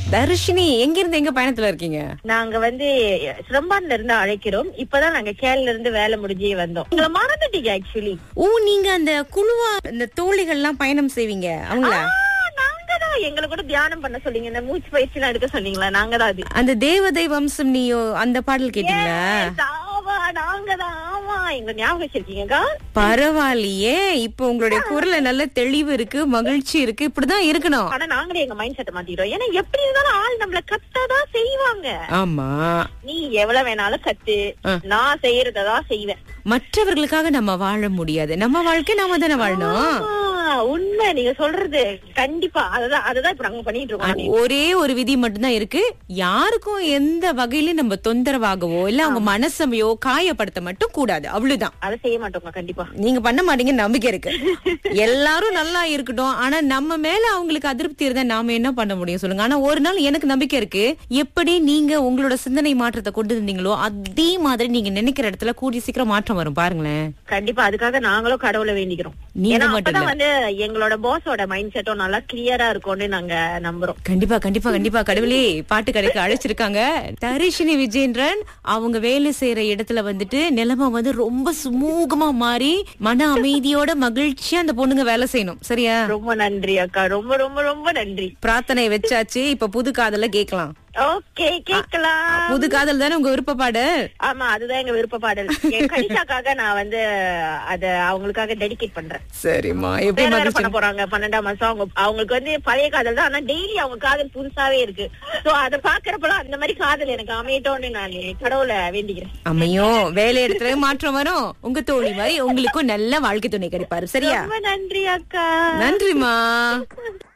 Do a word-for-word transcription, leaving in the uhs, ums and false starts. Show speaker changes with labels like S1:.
S1: தர்ஷினி எங்க இருந்து எங்க பயணத்துல இருக்கீங்க?
S2: நாங்க வந்து சிரம்பான்ல இருந்து அழைக்கிறோம். இப்பதான் நாங்க கேரள இருந்து வேலை முடிஞ்சே வந்தோம். உங்களை மறந்துட்டீங்க ஆக்சுவலி.
S1: ஓ, நீங்க அந்த குழுவா இந்த தோழிகள் எல்லாம் பயணம் செய்வீங்க அவங்களா?
S2: நாங்கதான். எங்களை கூட தியானம் பண்ண சொன்னீங்க, இந்த மூச்சு பயிற்சி எல்லாம் எடுக்க சொன்னீங்களா? நாங்கதான் அது.
S1: அந்த தேவதை வம்சம் நீயோ அந்த பாடல் கேட்டீங்களா?
S2: நாங்கதான். ஆமா, எங்க ஞாபகம் வச்சிருக்கீங்கக்கா.
S1: பரவாயில்லையே, இப்ப உங்களுடைய குரல்ல நல்ல தெளிவு இருக்கு, மகிழ்ச்சி இருக்கு. இப்படிதான் இருக்கணும்.
S2: ஆனா நாங்களே எங்க மைண்ட் செட்டை மாத்திக்கிறோம். ஏன்னா எப்படி இருந்தாலும் ஆள் நம்மள கத்தாதான் செய்வாங்க.
S1: ஆமா,
S2: நீ எவ்வளவு வேணாலும் கத்து, நான் செய்யறதான் செய்வேன்.
S1: மற்றவர்களுக்காக நம்ம வாழ முடியாது, நம்ம வாழ்க்கை நாம தானே வாழணும்.
S2: உண்மை நீங்க சொல்றது. கண்டிப்பா அதுதான் அதுதான் இப்ப நாங்க பண்ணிட்டு இருக்கோம்.
S1: ஒரே ஒரு விதி மட்டும்தான் இருக்கு, யாருக்கும் எந்த வகையிலும் நம்ம தொந்தரவாகவோ இல்ல அவங்க மனசமையோ காயப்படுத்த மட்டும் கூடாது, அவ்வளவுதான்.
S2: அதை செய்ய மாட்டோங்க கண்டிப்பா.
S1: நீங்க பண்ண மாட்டீங்க நம்பிக்கை இருக்கு. எல்லாரும் நல்லா இருக்கட்டும், ஆனா நம்ம மேல அவங்களுக்கு அதிருப்தி இருந்தா நாம என்ன பண்ண முடியும் சொல்லுங்க. ஆனா ஒரு நாள் எனக்கு நம்பிக்கை இருக்கு, எப்படி நீங்க உங்களோட சிந்தனை மாற்றத்தை கொண்டு இருந்தீங்களோ அதே மாதிரி நீங்க நினைக்கிற இடத்துல கூடி சீக்கிரம் மாற்றம் வரும் பாருங்களேன்.
S2: கண்டிப்பா அதுக்காக நாங்களும் கடவுளை வேண்டிக்கிறோம்.
S1: நீங்க மட்டும்
S2: வந்து எங்களோட பாஸோட மைண்ட் செட்டும் நல்லா கிளியரா இருக்கும்னு நாங்க நம்புறோம்.
S1: கண்டிப்பா கண்டிப்பா கண்டிப்பா. கடவுளே, பாட்டு கடைக்கு அழைச்சிருக்காங்க தரிஷினி விஜேந்திரன். அவங்க வேலை செய்யற இடத்துல வந்துட்டு நிலைமை வந்து ரொம்ப சுமூகமா மாறி மன அமைதியோட மகிழ்ச்சியா அந்த பொண்ணுங்க வேலை செய்யணும். சரியா?
S2: ரொம்ப நன்றி அக்கா, ரொம்ப ரொம்ப ரொம்ப நன்றி.
S1: பிரார்த்தனை வச்சாச்சு, இப்ப புது காதல கேக்கலாம்.
S2: ஓகே, கேக்கலாம்.
S1: புது காதல் தானே உங்க விருப்ப பாடல்?
S2: ஆமா, அதுதான் எங்க விருப்ப பாடல். என் கனிஷாக்காக நான் வந்து அத அவங்களுக்காக டெடிகேட் பண்றேன்.
S1: சரிம்மா, எப்படி
S2: பண்ண போறாங்க பன்னெண்டாம் மாசம். அவங்க அவங்களுக்கு வந்து பழைய காதல் தான், ஆனா டெய்லி அவங்க காதல் புதுசாவே இருக்கு. சோ அத பாக்குறப்பலாம் அந்த மாதிரி காதல் எனக்கு அமையட்டோன்னு நான் கடவுளை வேண்டிக்கிறேன்.
S1: அமையும், வேலை இடத்துல மாற்றம் வரும், உங்க தோழி மாதிரி உங்களுக்கும் நல்ல வாழ்க்கை துணை கிடைப்பாரு. சரியா?
S2: ரொம்ப நன்றி அக்கா.
S1: நன்றிமா.